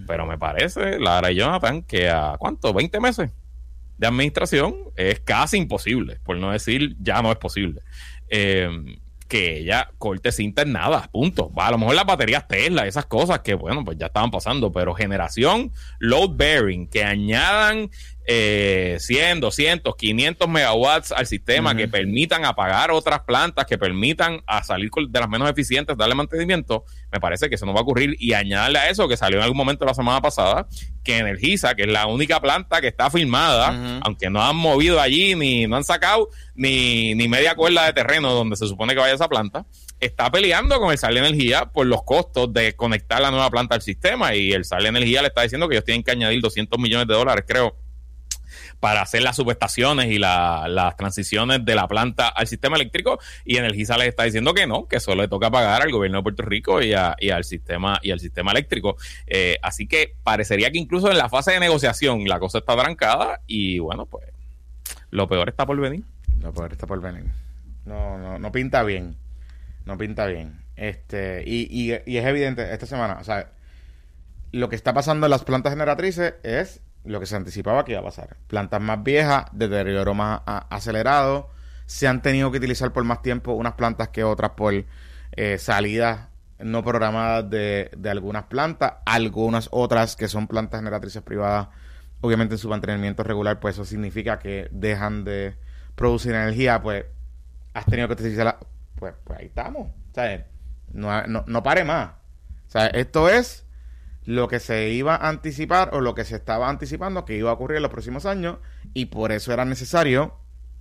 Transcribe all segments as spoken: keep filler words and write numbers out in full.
pero me parece, Lara y Jonathan, que a ¿cuánto? veinte meses de administración es casi imposible, por no decir ya no es posible. Eh, que ella corte cinta en nada, punto. Va, a lo mejor las baterías Tesla, esas cosas que, bueno, pues ya estaban pasando, pero generación load bearing, que añadan eh, cien, doscientos, quinientos megawatts al sistema, uh-huh. que permitan apagar otras plantas, que permitan a salir de las menos eficientes, darle mantenimiento, me parece que eso no va a ocurrir. Y añadirle a eso, que salió en algún momento la semana pasada, que Energisa, que es la única planta que está firmada, uh-huh. aunque no han movido allí, ni no han sacado ni, ni media cuerda de terreno donde se supone que vaya esa planta, está peleando con el Sal Energía por los costos de conectar la nueva planta al sistema, y el Sal Energía le está diciendo que ellos tienen que añadir doscientos millones de dólares, creo, para hacer las subestaciones y la, las transiciones de la planta al sistema eléctrico, y Energisa les está diciendo que no, que eso le toca pagar al gobierno de Puerto Rico y, a, y al sistema y al sistema eléctrico. Eh, así que parecería que incluso en la fase de negociación la cosa está trancada, y bueno, pues lo peor está por venir. Lo peor está por venir. No, no, no pinta bien. No pinta bien. Este, y, y, y es evidente esta semana, o sea, lo que está pasando en las plantas generatrices es lo que se anticipaba que iba a pasar. Plantas más viejas, deterioro más a, acelerado, se han tenido que utilizar por más tiempo unas plantas que otras por eh, salidas no programadas de, de algunas plantas, algunas otras que son plantas generatrices privadas, obviamente en su mantenimiento regular, pues eso significa que dejan de producir energía, pues has tenido que utilizarla, pues, pues ahí estamos, o sea, no, no, no pare más, o sea, esto es lo que se iba a anticipar o lo que se estaba anticipando que iba a ocurrir en los próximos años, y por eso era necesario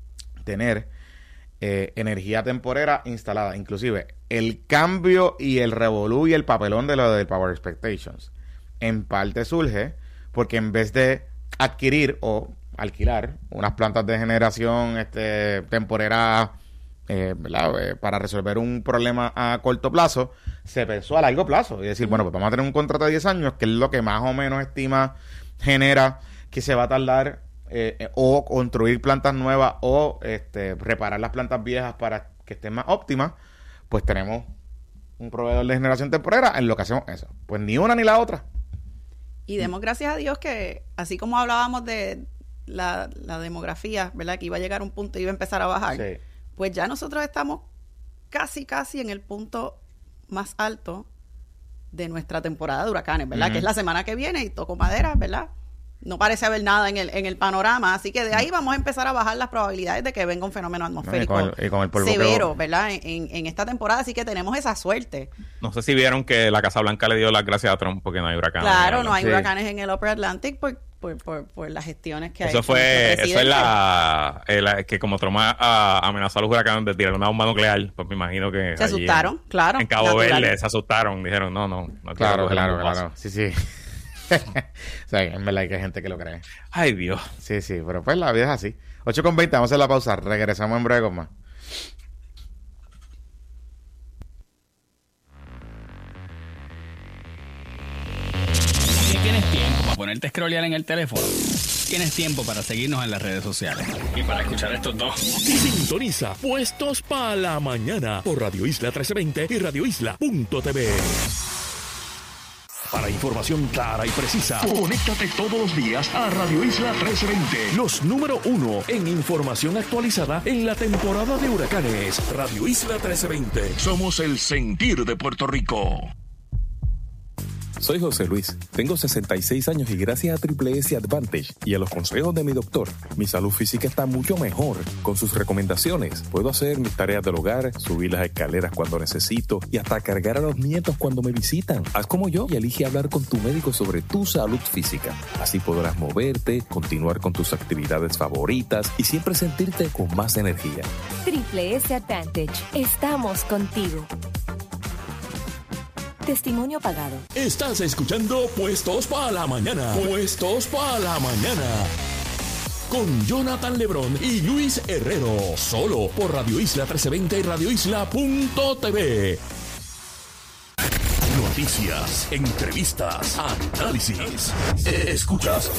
tener eh, energía temporera instalada. Inclusive el cambio y el revolú y el papelón de lo del Power Expectations en parte surge porque en vez de adquirir o alquilar unas plantas de generación este, temporera Eh, ¿verdad? Eh, para resolver un problema a corto plazo, se pensó a largo plazo y decir, bueno, pues vamos a tener un contrato de diez años, que es lo que más o menos estima genera que se va a tardar eh, eh, o construir plantas nuevas o este, reparar las plantas viejas para que estén más óptimas. Pues tenemos un proveedor de generación temporera en lo que hacemos eso, pues ni una ni la otra. Y demos gracias a Dios que así como hablábamos de la, la demografía, ¿verdad? Que iba a llegar a un punto y iba a empezar a bajar. Sí. Pues ya nosotros estamos casi, casi en el punto más alto de nuestra temporada de huracanes, ¿verdad? Uh-huh. Que es la semana que viene, y toco madera, ¿verdad? No parece haber nada en el en el panorama, así que de ahí vamos a empezar a bajar las probabilidades de que venga un fenómeno atmosférico no, y con el, y con el polvo severo, que... ¿verdad? En, en esta temporada, así que tenemos esa suerte. No sé si vieron que la Casa Blanca le dio las gracias a Trump porque no hay huracanes. Claro, no hay sí. huracanes en el Upper Atlantic por, por, por, por las gestiones que hay. Eso fue, eso es la, la que como Trump a, amenazó a los huracanes de tirar una bomba nuclear, pues me imagino que se asustaron, en, claro. En Cabo natural. Verde se asustaron, dijeron no, no, no claro, claro, claro, sí, sí. O sea, en verdad que hay gente que lo cree. Ay, Dios. Sí, sí, pero pues la vida es así. ocho con veinte, vamos a hacer la pausa. Regresamos en breve con más. Si tienes tiempo para ponerte a scrollear en el teléfono, tienes tiempo para seguirnos en las redes sociales y para escuchar estos dos. Sintoniza Puestos para la Mañana por Radio Isla trece veinte y radio isla punto t v. Para información clara y precisa, conéctate todos los días a Radio Isla trece veinte. Los número uno en información actualizada en la temporada de huracanes. Radio Isla trece veinte. Somos el sentir de Puerto Rico. Soy José Luis, tengo sesenta y seis años y gracias a Triple S Advantage y a los consejos de mi doctor, mi salud física está mucho mejor. Con sus recomendaciones, puedo hacer mis tareas del hogar, subir las escaleras cuando necesito y hasta cargar a los nietos cuando me visitan. Haz como yo y elige hablar con tu médico sobre tu salud física. Así podrás moverte, continuar con tus actividades favoritas y siempre sentirte con más energía. Triple S Advantage, estamos contigo. Testimonio pagado. Estás escuchando Puestos para la Mañana. Puestos para la Mañana. Con Jonathan Lebrón y Luis Herrero. Solo por Radio Isla trece veinte y radio isla punto t v. Noticias, entrevistas, análisis. Escuchas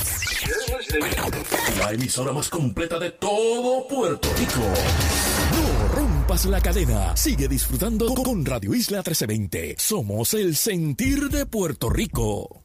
la emisora más completa de todo Puerto Rico. No rompas la cadena. Sigue disfrutando con Radio Isla trece veinte. Somos el sentir de Puerto Rico.